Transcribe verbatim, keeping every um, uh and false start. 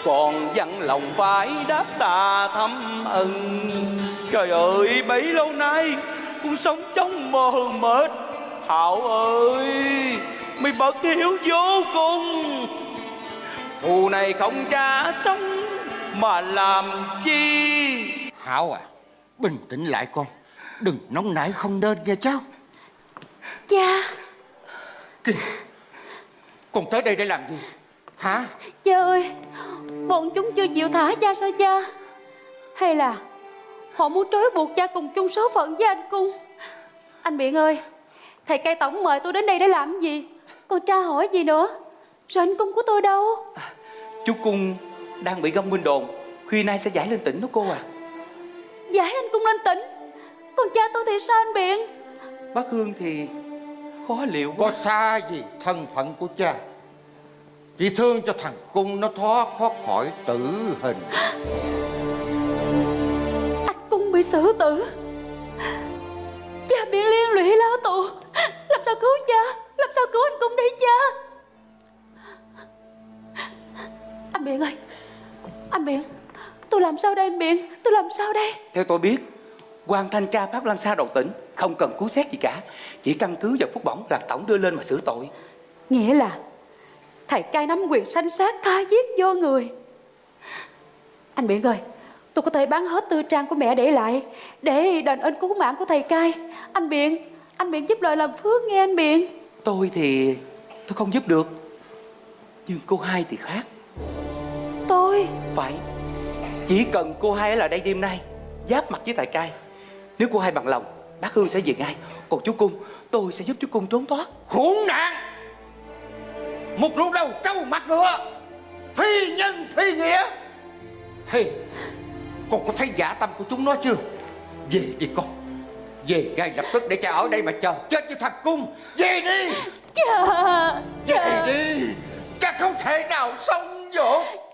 còn dặn lòng phải đáp tạ thăm ân. Trời ơi, bấy lâu nay con sống trong mờ mệt. Hảo ơi, mày bất hiếu vô cùng. Thù này không trả sống mà làm chi. Hảo à, bình tĩnh lại con, đừng nóng nảy không nên nghe cháu. Cha. Kìa, con tới đây để làm gì hả? Cha ơi, bọn chúng chưa chịu thả cha sao cha? Hay là họ muốn trói buộc cha cùng chung số phận với anh Cung? Anh Biện ơi, thầy cai tổng mời tôi đến đây để làm gì? Còn cha hỏi gì nữa? Rồi anh Cung của tôi đâu? À, chú Cung đang bị gông bên đồn, khuya nay sẽ giải lên tỉnh đó cô à. Giải anh Cung lên tỉnh? Còn cha tôi thì sao anh Biện? Bác Hương thì khó liệu. Có xa gì thân phận của cha, chỉ thương cho thằng Cung nó thoát thoát khỏi tử hình. Anh Cung bị xử tử, cha bị liên lụy lao tù. Làm sao cứu cha? Làm sao cứu anh Cung đây cha? Anh Biện ơi, anh Biện, tôi làm sao đây anh Biện? Tôi làm sao đây? Theo tôi biết, quan thanh tra Pháp Lăng Sa đầu tỉnh không cần cứu xét gì cả, chỉ căn cứ vào phúc bổng làm tổng đưa lên mà xử tội. Nghĩa là thầy cai nắm quyền sanh sát tha giết vô người. Anh Biện ơi, tôi có thể bán hết tư trang của mẹ để lại để đền ơn cứu mạng của thầy cai. Anh Biện, anh Biện giúp lời làm phước nghe anh Biện. Tôi thì tôi không giúp được, nhưng cô hai thì khác. Tôi phải, chỉ cần cô hai ở lại đây đêm nay giáp mặt với thầy cai, nếu cô hai bằng lòng, bác Hương sẽ về ngay. Còn chú Cung, tôi sẽ giúp chú Cung trốn thoát. Khốn nạn, một lũ đầu trâu mặt ngựa, phi nhân phi nghĩa. Hey, con có thấy dã tâm của chúng nó chưa? Về đi con, về ngay lập tức để cha ở đây mà chờ chết với thằng Cung. Về đi cha, Về đi, cha không thể nào sống dỗ.